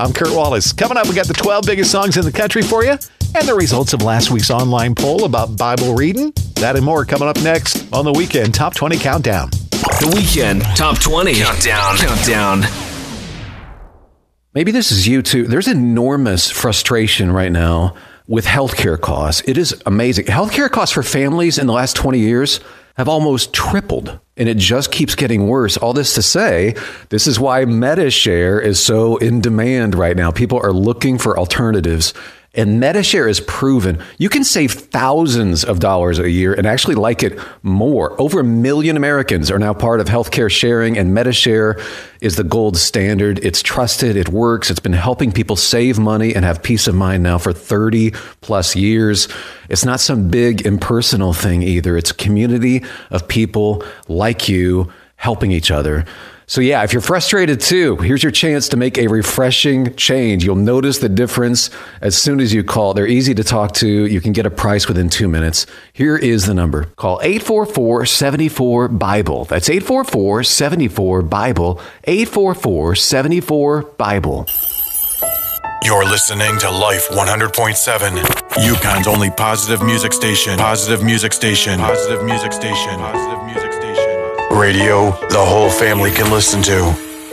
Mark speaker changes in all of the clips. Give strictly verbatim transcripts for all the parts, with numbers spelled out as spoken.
Speaker 1: I'm Kurt Wallace. Coming up, we got the twelve biggest songs in the country for you and the results of last week's online poll about Bible reading. That and more coming up next on the Weekend Top twenty Countdown.
Speaker 2: The Weekend Top twenty Countdown. Countdown.
Speaker 3: Maybe this is you too. There's enormous frustration right now with healthcare costs. It is amazing. Healthcare costs for families in the last twenty years have almost tripled, and it just keeps getting worse. All this to say, this is why MediShare is so in demand right now. People are looking for alternatives. And MediShare is proven you can save thousands of dollars a year and actually like it more. Over a million Americans are now part of healthcare sharing, and MediShare is the gold standard. It's trusted. It works. It's been helping people save money and have peace of mind now for thirty plus years. It's not some big impersonal thing either. It's a community of people like you helping each other. So yeah, if you're frustrated too, here's your chance to make a refreshing change. You'll notice the difference as soon as you call. They're easy to talk to. You can get a price within two minutes. Here is the number. Call eight four four, seven four, BIBLE. That's eight four four, seven four, BIBLE. eight four four, seven four, BIBLE.
Speaker 4: You're listening to Life one hundred point seven, Yukon's only positive music station. Positive music station. Positive music station. Positive music station. Radio the whole family can listen to.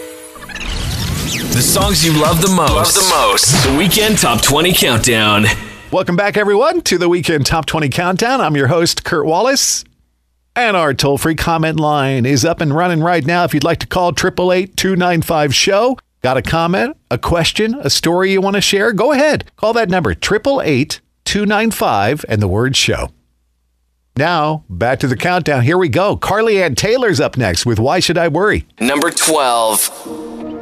Speaker 2: The songs you love the most. Love the most. The Weekend Top twenty Countdown.
Speaker 1: Welcome back, everyone, to the Weekend Top twenty Countdown. I'm your host, Kurt Wallace. And our toll-free comment line is up and running right now. If you'd like to call, eight eight eight, two nine five, S H O W. Got a comment, a question, a story you want to share? Go ahead. Call that number, eight eight eight, two nine five, and the word show. Now, back to the countdown. Here we go. Carly Ann Taylor's up next with Why Should I Worry?
Speaker 2: Number twelve.